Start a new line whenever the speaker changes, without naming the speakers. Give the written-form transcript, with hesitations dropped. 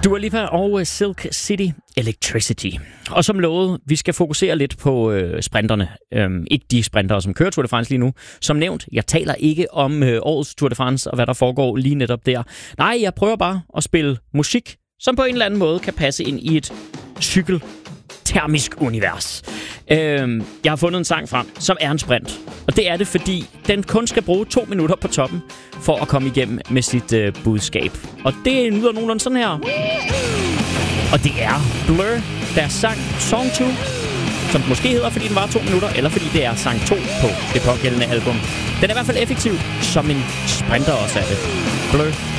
Dua Lipa og Silk City Electricity. Og som lovet, vi skal fokusere lidt på sprinterne. Ikke de sprintere, som kører Tour de France lige nu. Som nævnt, jeg taler ikke om årets Tour de France og hvad der foregår lige netop der. Nej, jeg prøver bare at spille musik, som på en eller anden måde kan passe ind i et cykeltermisk univers. Jeg har fundet en sang frem, som er en sprint. Og det er det, fordi den kun skal bruge 2 minutter på toppen for at komme igennem med sit budskab. Og det lyder nogenlunde sådan her. Og det er Blur, deres sang Song 2, som den måske hedder, fordi den var 2 minutter, eller fordi det er sang 2 på det pågældende album. Den er i hvert fald effektiv, som en sprinter også er det. Blur.